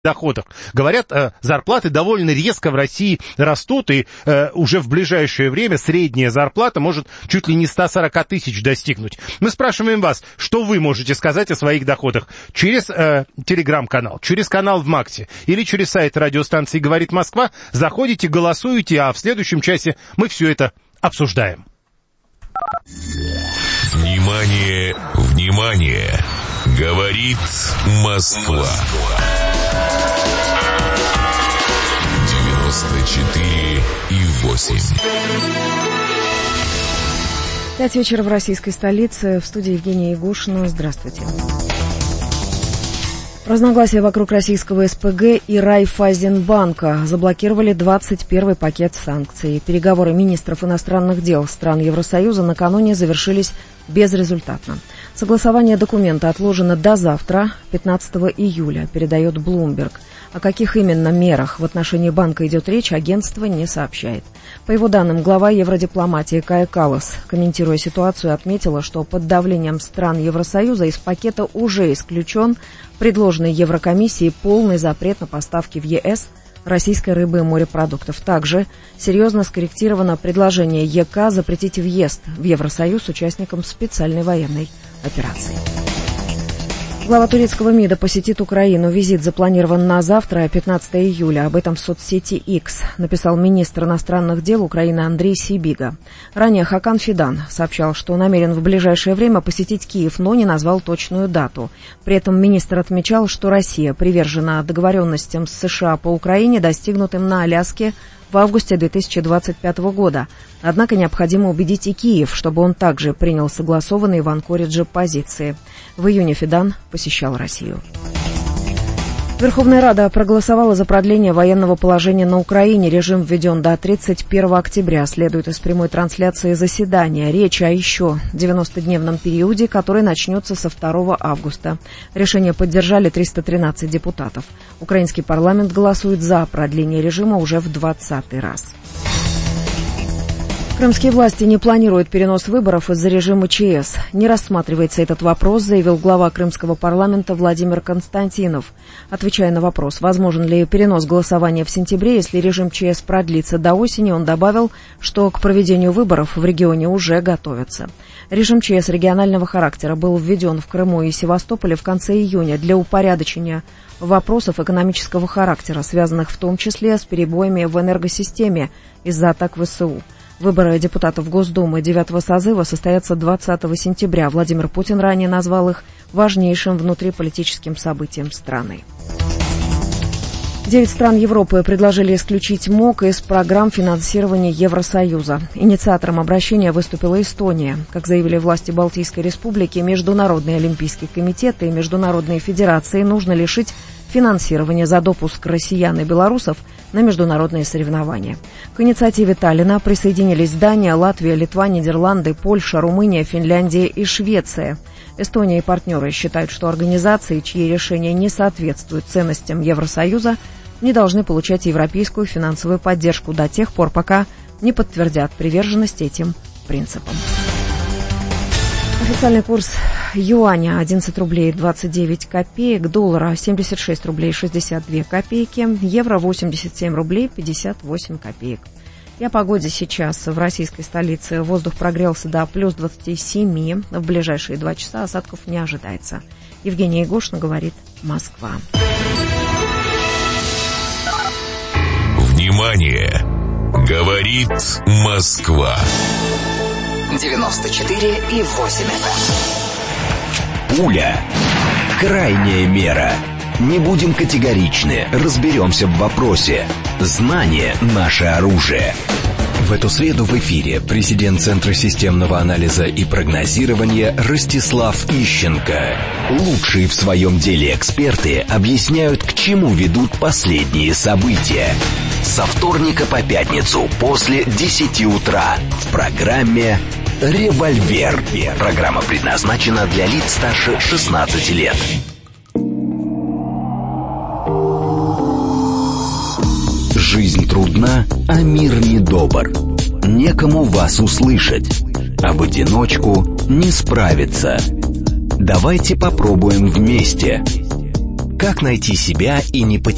доходах. Говорят, зарплаты довольно резко в России растут, и уже в ближайшее время средняя зарплата может чуть ли не 140 тысяч достигнуть. Мы спрашиваем вас, что вы можете сказать о своих доходах через телеграм-канал, через канал в Максе или через сайт радиостанции «Говорит Москва». Заходите, голосуете, а в следующем часе мы все это обсуждаем. Внимание, внимание! Говорит Москва. 94,8. 5 вечера в российской столице. В студии Евгения Ягушина. Здравствуйте. Разногласия вокруг российского СПГ и Райффайзенбанка заблокировали 21-й пакет санкций. Переговоры министров иностранных дел стран Евросоюза накануне завершились безрезультатно. Согласование документа отложено до завтра, 15 июля, передает Bloomberg. О каких именно мерах в отношении банка идет речь, агентство не сообщает. По его данным, глава евродипломатии Кая Каллас, комментируя ситуацию, отметила, что под давлением стран Евросоюза из пакета уже исключен предложенный Еврокомиссией полный запрет на поставки в ЕС российской рыбы и морепродуктов. Также серьезно скорректировано предложение ЕК запретить въезд в Евросоюз участникам специальной военной операции. Глава турецкого МИДа посетит Украину. Визит запланирован на завтра, 15 июля. Об этом в соцсети X написал министр иностранных дел Украины Андрей Сибига. Ранее Хакан Фидан сообщал, что намерен в ближайшее время посетить Киев, но не назвал точную дату. При этом министр отмечал, что Россия привержена договоренностям с США по Украине, достигнутым на Аляске в августе 2025 года. Однако необходимо убедить и Киев, чтобы он также принял согласованные в Анкоридже позиции. В июне Фидан посещал Россию. Верховная Рада проголосовала за продление военного положения на Украине. Режим введен до 31 октября, следует из прямой трансляции заседания. Речь о еще 90-дневном периоде, который начнется со 2 августа. Решение поддержали 313 депутатов. Украинский парламент голосует за продление режима уже в 20-й раз. Крымские власти не планируют перенос выборов из-за режима ЧС. Не рассматривается этот вопрос, заявил глава крымского парламента Владимир Константинов. Отвечая на вопрос, возможен ли перенос голосования в сентябре, если режим ЧС продлится до осени, он добавил, что к проведению выборов в регионе уже готовятся. Режим ЧС регионального характера был введен в Крыму и Севастополе в конце июня для упорядочения вопросов экономического характера, связанных в том числе с перебоями в энергосистеме из-за атак ВСУ. Выборы депутатов Госдумы 9-го созыва состоятся 20 сентября. Владимир Путин ранее назвал их важнейшим внутриполитическим событием страны. 9 стран Европы предложили исключить МОК из программ финансирования Евросоюза. Инициатором обращения выступила Эстония. Как заявили власти Балтийской республики, Международный олимпийский комитет и международные федерации нужно лишить финансирования за допуск россиян и белорусов на международные соревнования. К инициативе Таллина присоединились Дания, Латвия, Литва, Нидерланды, Польша, Румыния, Финляндия и Швеция. Эстония и партнеры считают, что организации, чьи решения не соответствуют ценностям Евросоюза, не должны получать европейскую финансовую поддержку до тех пор, пока не подтвердят приверженность этим принципам. Официальный курс юаня 11 рублей 29 копеек, доллара 76 рублей 62 копейки, евро 87 рублей 58 копеек. И о погоде сейчас в российской столице. Воздух прогрелся до плюс 27, в ближайшие 2 часа осадков не ожидается. Евгения Ягушина, говорит Москва. Внимание! Говорит Москва. 94,8 FM. Пуля. Крайняя мера. Не будем категоричны, разберемся в вопросе. Знание – наше оружие. В эту среду в эфире президент Центра системного анализа и прогнозирования Ростислав Ищенко. Лучшие в своем деле эксперты объясняют, к чему ведут последние события. Со вторника по пятницу после 10 утра в программе «Револьвер». Программа предназначена для лиц старше 16 лет. Жизнь трудна, а мир недобр. Некому вас услышать, а в одиночку не справиться. Давайте попробуем вместе. Как найти себя и не потерять